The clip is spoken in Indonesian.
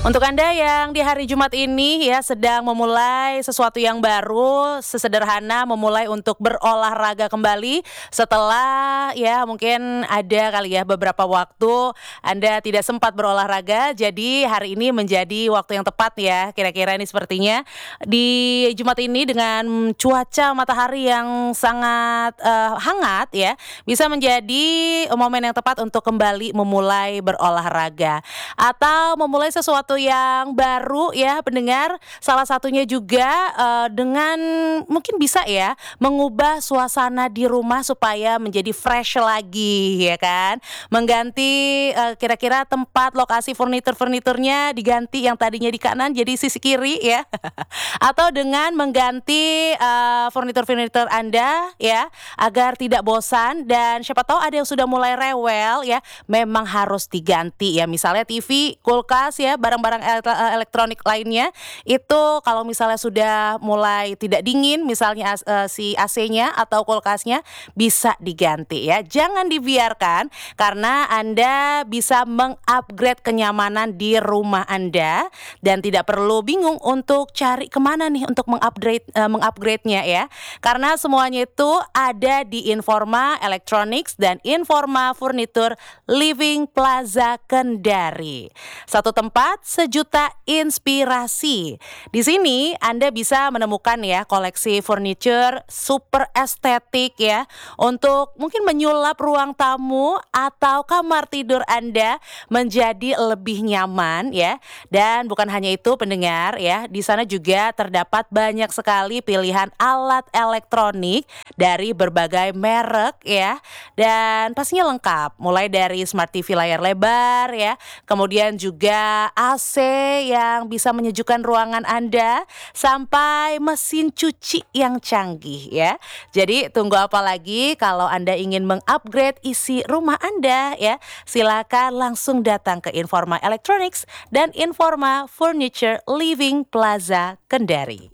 Untuk Anda yang di hari Jumat ini ya sedang memulai sesuatu yang baru, sesederhana memulai untuk berolahraga kembali setelah ya mungkin ada kali ya beberapa waktu Anda tidak sempat berolahraga. Jadi hari ini menjadi waktu yang tepat ya. Kira-kira ini sepertinya di Jumat ini dengan cuaca matahari yang sangat hangat ya, bisa menjadi momen yang tepat untuk kembali memulai berolahraga atau memulai sesuatu yang baru ya pendengar, salah satunya juga, dengan mungkin bisa ya mengubah suasana di rumah supaya menjadi fresh lagi ya kan. Mengganti, kira-kira tempat lokasi furniturnya diganti yang tadinya di kanan jadi sisi kiri ya. Atau dengan mengganti, furnitur Anda ya, agar tidak bosan dan siapa tahu ada yang sudah mulai rewel ya, memang harus diganti ya. Misalnya TV, kulkas ya, barang-barang elektronik lainnya, itu kalau misalnya sudah mulai tidak dingin misalnya si AC-nya atau kulkasnya bisa diganti ya. Jangan dibiarkan karena Anda bisa meng-upgrade kenyamanan di rumah Anda dan tidak perlu bingung untuk cari kemana nih untuk meng-upgrade-nya ya. Karena semuanya itu ada di Informa Electronics dan Informa Furnitur Living Plaza Kendari. Satu tempat, sejuta inspirasi. Di sini Anda bisa menemukan ya koleksi furniture super estetik ya untuk mungkin menyulap ruang tamu atau kamar tidur Anda menjadi lebih nyaman ya. Dan bukan hanya itu pendengar ya, di sana juga terdapat banyak sekali pilihan alat elektronik dari berbagai merek ya. Dan pastinya lengkap, mulai dari Smart TV layar lebar ya, kemudian juga AC yang bisa menyejukkan ruangan Anda, sampai mesin cuci yang canggih ya. Jadi tunggu apa lagi kalau Anda ingin meng-upgrade isi rumah Anda ya, silakan langsung datang ke Informa Electronics dan Informa Furniture Living Plaza Kendari.